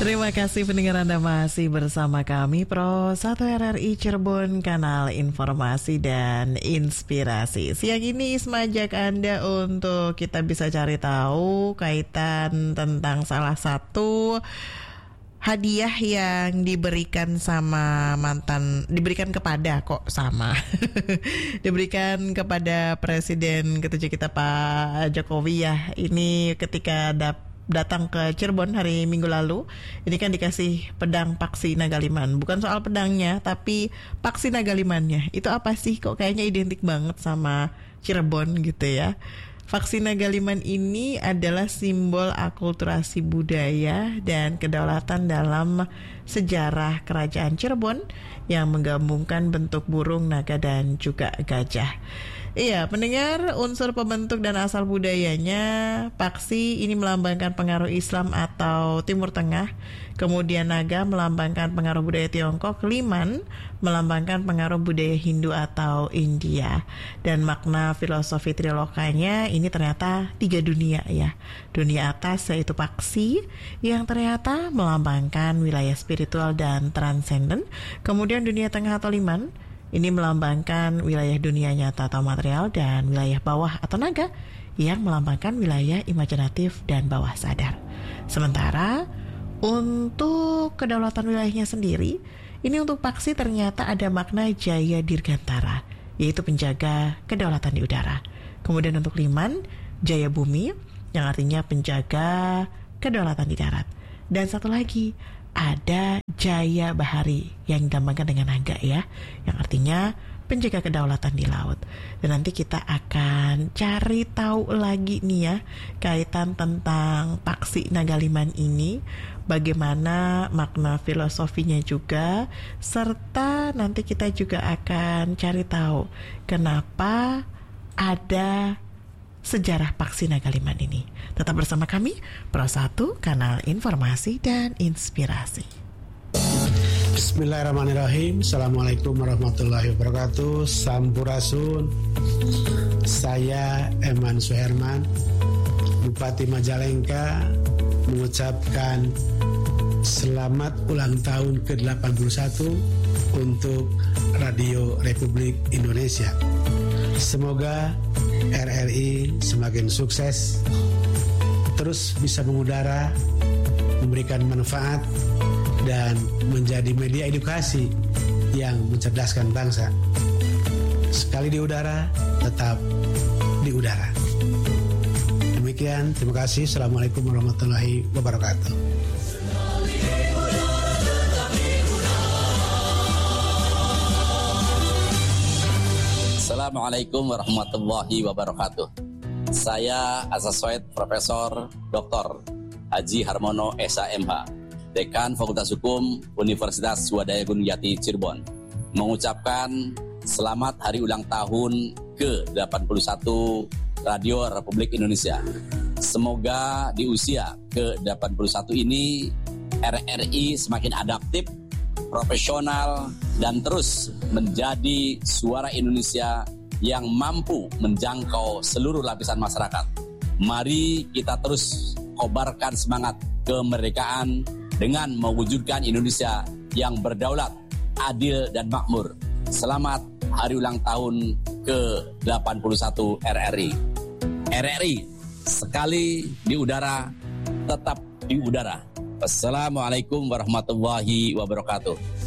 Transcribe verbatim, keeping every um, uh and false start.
Terima kasih pendengar Anda masih bersama kami Pro satu R R I Cirebon, kanal informasi dan inspirasi. Siang ini Isma ajak Anda untuk kita bisa cari tahu kaitan tentang salah satu hadiah yang diberikan sama mantan, diberikan kepada kok sama diberikan kepada Presiden ketujuh kita Pak Jokowi ya. Ini ketika dap datang ke Cirebon hari Minggu lalu, ini kan dikasih pedang Paksi Nagaliman. Bukan soal pedangnya, tapi Paksi Nagalimannya. Itu apa sih? Kok kayaknya identik banget sama Cirebon gitu ya. Paksi Nagaliman ini adalah simbol akulturasi budaya dan kedaulatan dalam sejarah Kerajaan Cirebon yang menggabungkan bentuk burung, naga, dan juga gajah. Iya, pendengar, unsur pembentuk dan asal budayanya, paksi ini melambangkan pengaruh Islam atau Timur Tengah. Kemudian naga melambangkan pengaruh budaya Tiongkok. Liman melambangkan pengaruh budaya Hindu atau India. Dan makna filosofi trilokanya ini ternyata tiga dunia ya. Dunia atas yaitu paksi yang ternyata melambangkan wilayah spiritual dan transenden. Kemudian dunia tengah atau liman ini melambangkan wilayah dunia nyata atau material, dan wilayah bawah atau naga yang melambangkan wilayah imajinatif dan bawah sadar. Sementara untuk kedaulatan wilayahnya sendiri, ini untuk paksi ternyata ada makna Jaya Dirgantara, yaitu penjaga kedaulatan di udara. Kemudian untuk liman, Jaya Bumi, yang artinya penjaga kedaulatan di darat. Dan satu lagi, ada Jaya Bahari yang digambarkan dengan naga ya, yang artinya penjaga kedaulatan di laut. Dan nanti kita akan cari tahu lagi nih ya, kaitan tentang Paksi Nagaliman ini, bagaimana makna filosofinya juga, serta nanti kita juga akan cari tahu kenapa ada sejarah Paksi Nagaliman ini. Tetap bersama kami, Pro satu, kanal informasi dan inspirasi. Bismillahirrahmanirrahim. Assalamualaikum warahmatullahi wabarakatuh. Sampurasun. Saya Eman Suherman, Bupati Majalengka, mengucapkan selamat ulang tahun ke delapan puluh satu untuk Radio Republik Indonesia. Semoga R R I semakin sukses, terus bisa mengudara, memberikan manfaat, dan menjadi media edukasi yang mencerdaskan bangsa. Sekali di udara, tetap di udara. Demikian, terima kasih. Assalamualaikum warahmatullahi wabarakatuh. Assalamualaikum warahmatullahi wabarakatuh. Saya Asessoid Profesor Doktor Haji Harmono S A M H, Dekan Fakultas Hukum Universitas Swadaya Gunung Jati Cirebon, mengucapkan selamat hari ulang tahun ke delapan puluh satu Radio Republik Indonesia. Semoga di usia ke delapan puluh satu ini R R I semakin adaptif, profesional, dan terus menjadi suara Indonesia yang mampu menjangkau seluruh lapisan masyarakat. Mari kita terus kobarkan semangat kemerdekaan dengan mewujudkan Indonesia yang berdaulat, adil, dan makmur. Selamat hari ulang tahun ke delapan puluh satu R R I. R R I, sekali di udara, tetap di udara. Assalamualaikum warahmatullahi wabarakatuh.